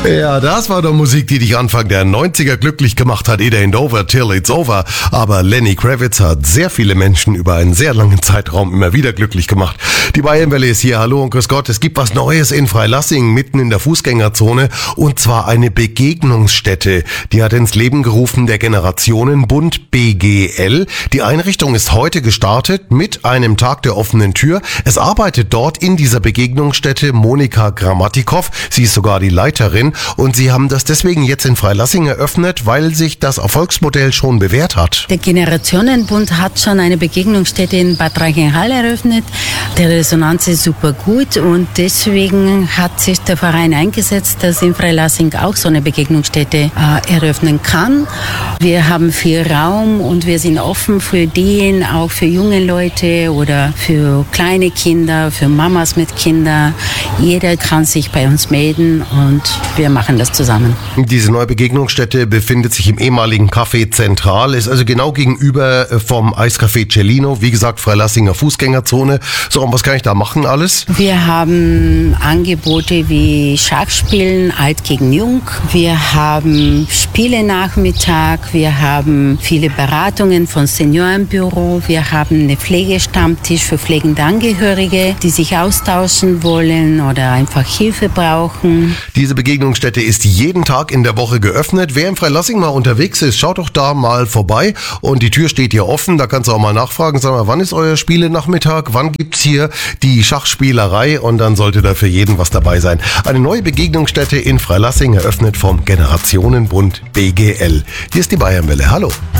Ja, das war doch Musik, die dich Anfang der 90er glücklich gemacht hat. It ain't over till it's over. Aber Lenny Kravitz hat sehr viele Menschen über einen sehr langen Zeitraum immer wieder glücklich gemacht. Die Bayernwelle ist hier. Hallo und grüß Gott. Es gibt was Neues in Freilassing, mitten in der Fußgängerzone. Und zwar eine Begegnungsstätte. Die hat ins Leben gerufen der Generationenbund BGL. Die Einrichtung ist heute gestartet mit einem Tag der offenen Tür. Es arbeitet dort in dieser Begegnungsstätte Monika Grammatikow. Sie ist sogar die Leiterin. Und Sie haben das deswegen jetzt in Freilassing eröffnet, weil sich das Erfolgsmodell schon bewährt hat. Der Generationenbund hat schon eine Begegnungsstätte in Bad Reichenhall eröffnet. Die Resonanz ist super gut und deswegen hat sich der Verein eingesetzt, dass in Freilassing auch so eine Begegnungsstätte eröffnen kann. Wir haben viel Raum und wir sind offen für Ideen, auch für junge Leute oder für kleine Kinder, für Mamas mit Kindern. Jeder kann sich bei uns melden und wir machen das zusammen. Diese neue Begegnungsstätte befindet sich im ehemaligen Café Zentral, ist also genau gegenüber vom Eiscafé Cellino, wie gesagt Freilassinger Fußgängerzone. So, und was kann ich da machen alles? Wir haben Angebote wie Schachspielen, alt gegen jung. Wir haben Spielenachmittag, wir haben viele Beratungen von Seniorenbüro, wir haben eine Pflegestammtisch für pflegende Angehörige, die sich austauschen wollen oder einfach Hilfe brauchen. Diese Begegnungsstätte ist jeden Tag in der Woche geöffnet. Wer in Freilassing mal unterwegs ist, schaut doch da mal vorbei. Und die Tür steht hier offen, da kannst du auch mal nachfragen. Sag mal, wann ist euer Spielenachmittag? Wann gibt's hier die Schachspielerei? Und dann sollte da für jeden was dabei sein. Eine neue Begegnungsstätte in Freilassing eröffnet vom Generationenbund BGL. Hier ist die Bayernwelle. Hallo.